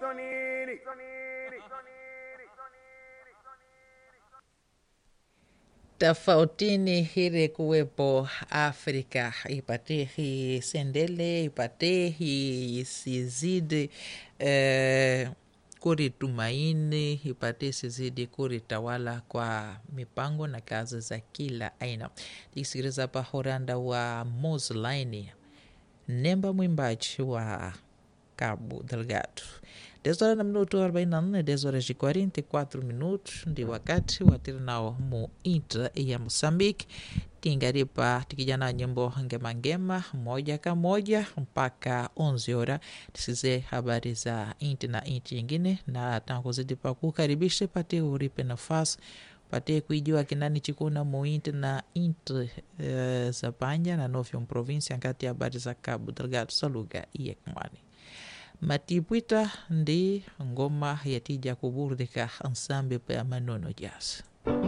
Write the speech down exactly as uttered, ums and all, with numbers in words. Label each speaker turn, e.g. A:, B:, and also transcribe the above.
A: Tofautini hire kuwepo Afrika ipate hi sendele ipate hi sizidi eh, kuri tumaini ipate sizidi kuri tawala kwa mipango na kazi za kila aina. Tikisikiliza pa horanda wa Mozlaini Nemba mwimbaji wa Cabo Delgado. dez horas na minuto arobaini na nne, dez horas e quarenta e quatro minutos ndi wakati wa tirinao mu intra ya Moçambique. Tingaripa tikijana nyimbo ngema ngema moja ka moja mpaka onze hora tisize habari za inti na inti nyingine, na tangu zidi pa kukaribisha pate uripe nafasi pate kuijua kinani chikuna mu inti na inti e, za panya na novyo provinsia nkati habari za Cabo Delgado saluga iye kumani matipwita ndi ngoma yatija kuburdika ansambe pa manono jazz.